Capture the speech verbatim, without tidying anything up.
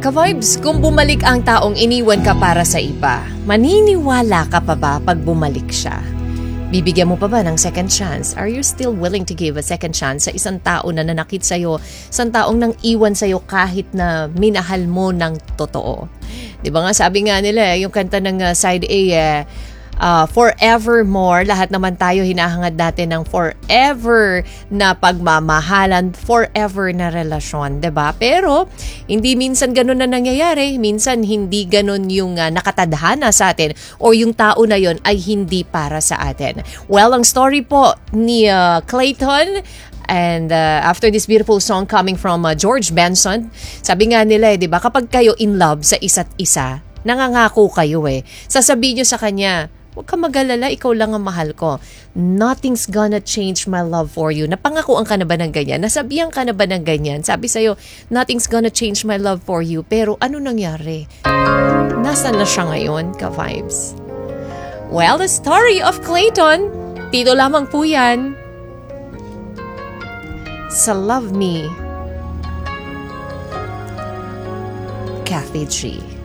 Ka-vibes, kung bumalik ang taong iniwan ka para sa iba, maniniwala ka pa ba pag bumalik siya? Bibigyan mo pa ba ng second chance? Are you still willing to give a second chance sa isang tao na nanakit sa'yo, isang taong nang iwan sa'yo kahit na minahal mo ng totoo? Di ba nga sabi nga nila, yung kanta ng uh, side A, eh, Uh, forevermore, lahat naman tayo hinahangad natin ng forever na pagmamahalan, forever na relasyon, 'di ba? Pero hindi minsan ganun na nangyayari, minsan hindi ganun yung uh, nakatadhana sa atin o yung tao na yon ay hindi para sa atin. Well, ang story po ni uh, Clayton, and uh, after this beautiful song coming from uh, George Benson, sabi nga nila, eh, 'di ba, kapag kayo in love sa isa't isa, nangangako kayo eh. Sasabihin nyo sa kanya, huwag ka mag-alala, ikaw lang ang mahal ko. Nothing's gonna change my love for you. Napangakuan ka na ba ng ganyan? Nasabihan ka na ba ng ganyan? Sabi sa'yo, nothing's gonna change my love for you. Pero ano nangyari? Nasaan na siya ngayon, ka-vibes? Well, the story of Clayton, dito lamang po yan sa Love Me, Kathy G.